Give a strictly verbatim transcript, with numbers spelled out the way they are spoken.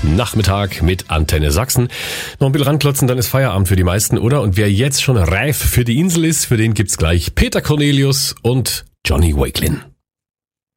Nachmittag mit Antenne Sachsen. Noch ein bisschen ranklotzen, dann ist Feierabend für die meisten, oder? Und wer jetzt schon reif für die Insel ist, für den gibt's gleich Peter Cornelius und Johnny Wakelin.